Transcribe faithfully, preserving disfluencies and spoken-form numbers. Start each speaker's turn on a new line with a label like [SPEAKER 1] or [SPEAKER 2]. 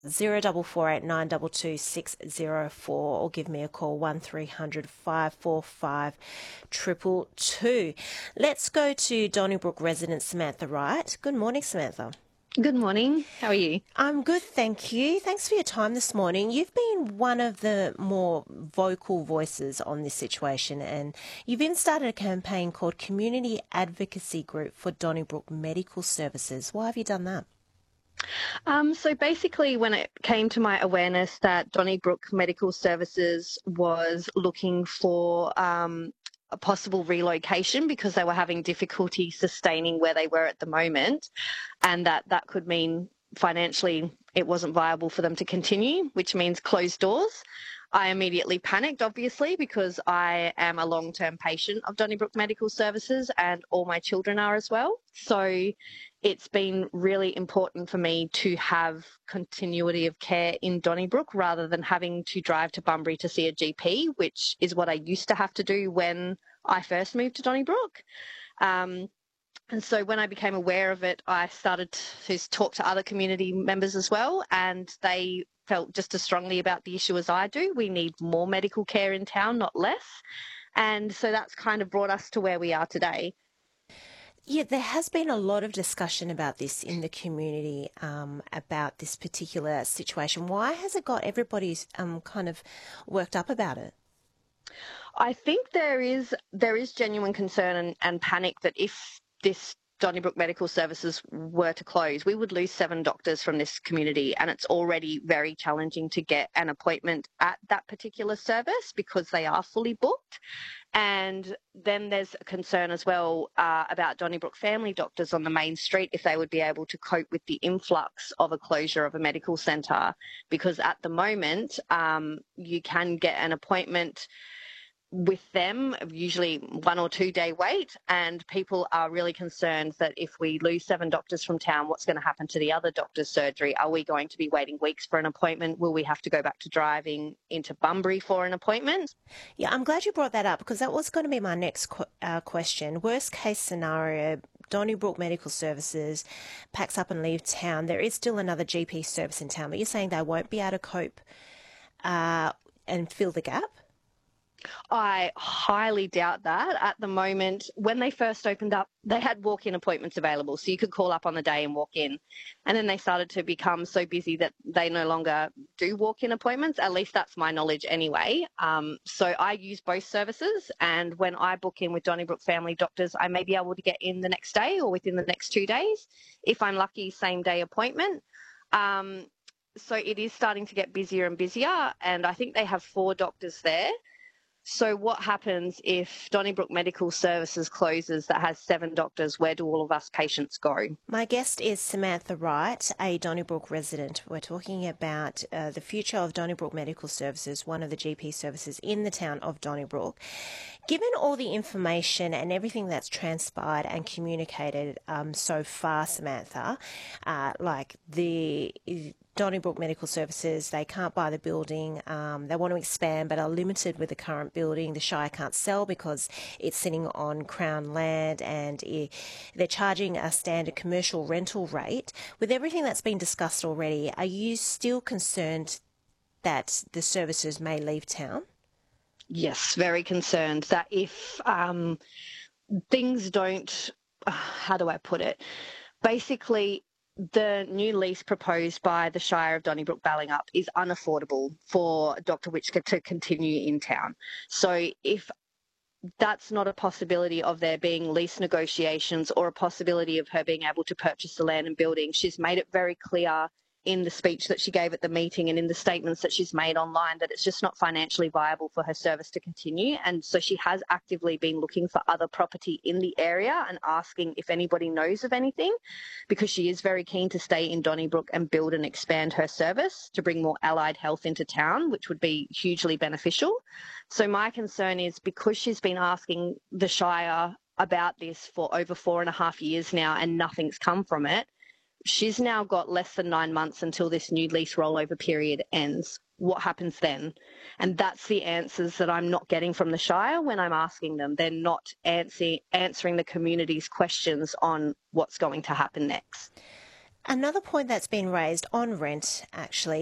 [SPEAKER 1] zero double four eight nine two two six zero four or give me a call one three hundred five four five two two two. Let's go to Donnybrook resident Samantha Wright. Good morning, Samantha.
[SPEAKER 2] Good morning. How are you?
[SPEAKER 1] I'm good, thank you. Thanks for your time this morning. You've been one of the more vocal voices on this situation, and you've even started a campaign called Community Advocacy Group for Donnybrook Medical Services. Why have you done that?
[SPEAKER 2] Um, so basically, when it came to my awareness that Donnybrook Medical Services was looking for um, a possible relocation because they were having difficulty sustaining where they were at the moment, and that that could mean financially it wasn't viable for them to continue, which means closed doors. I immediately panicked, obviously, because I am a long-term patient of Donnybrook Medical Services and all my children are as well. So it's been really important for me to have continuity of care in Donnybrook rather than having to drive to Bunbury to see a G P, which is what I used to have to do when I first moved to Donnybrook. Um, and so when I became aware of it, I started to talk to other community members as well, and they felt just as strongly about the issue as I do. We need more medical care in town, not less. And so that's kind of brought us to where we are today.
[SPEAKER 1] Yeah, there has been a lot of discussion about this in the community, um, about this particular situation. Why has it got everybody um, kind of worked up about it?
[SPEAKER 2] I think there is there is genuine concern and, and panic that if this Donnybrook Medical Services were to close, we would lose seven doctors from this community, and it's already very challenging to get an appointment at that particular service because they are fully booked. And then there's a concern as well uh, about Donnybrook family doctors on the main street, if they would be able to cope with the influx of a closure of a medical centre, because at the moment um, you can get an appointment with them, usually one or two day wait, and people are really concerned that if we lose seven doctors from town, what's going to happen to the other doctor's surgery? Are we going to be waiting weeks for an appointment? Will we have to go back to driving into Bunbury for an appointment?
[SPEAKER 1] Yeah, I'm glad you brought that up because that was going to be my next qu- uh, question. Worst case scenario, Donnybrook Medical Services packs up and leave town. There is still another G P service in town, but you're saying they won't be able to cope uh, and fill the gap?
[SPEAKER 2] I highly doubt that. At the moment, when they first opened up, they had walk-in appointments available, so you could call up on the day and walk in. And then they started to become so busy that they no longer do walk-in appointments. At least that's my knowledge anyway. Um, so I use both services, and when I book in with Donnybrook Family Doctors, I may be able to get in the next day or within the next two days. If I'm lucky, same day appointment. Um, so it is starting to get busier and busier, and I think they have four doctors there. So what happens if Donnybrook Medical Services closes that has seven doctors? Where do all of us patients go?
[SPEAKER 1] My guest is Samantha Wright, a Donnybrook resident. We're talking about uh, the future of Donnybrook Medical Services, one of the G P services in the town of Donnybrook. Given all the information and everything that's transpired and communicated um, so far, Samantha, uh, like the Donnybrook Medical Services, they can't buy the building. Um, they want to expand but are limited with the current building. The Shire can't sell because it's sitting on Crown land and it, they're charging a standard commercial rental rate. With everything that's been discussed already, are you still concerned that the services may leave town?
[SPEAKER 2] Yes, very concerned that if um, things don't, uh, how do I put it? Basically, the new lease proposed by the Shire of Donnybrook Ballingup is unaffordable for Doctor Witchker to continue in town. So if that's not a possibility of there being lease negotiations or a possibility of her being able to purchase the land and building, she's made it very clear in the speech that she gave at the meeting and in the statements that she's made online that it's just not financially viable for her service to continue. And so she has actively been looking for other property in the area and asking if anybody knows of anything, because she is very keen to stay in Donnybrook and build and expand her service to bring more allied health into town, which would be hugely beneficial. So my concern is, because she's been asking the Shire about this for over four and a half years now and nothing's come from it, she's now got less than nine months until this new lease rollover period ends. What happens then? And that's the answers that I'm not getting from the Shire when I'm asking them. They're not answering answering the community's questions on what's going to happen next.
[SPEAKER 1] Another point that's been raised on rent, actually,